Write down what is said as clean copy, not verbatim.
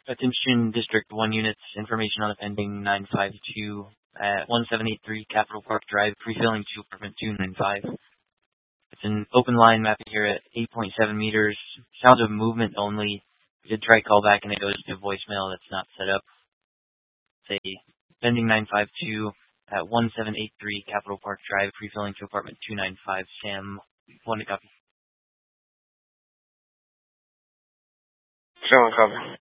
Attention District 1 units, information on a pending 952 at 1783 Capitol Park Drive, pre-filling to apartment 295. It's an open line mapping here at 8.7 meters. Sound of movement only. You did try call back and it goes to voicemail that's not set up. Say pending 952 at 1783 Capitol Park Drive, pre-filling to apartment 295. Sam, one to copy. Someone copy.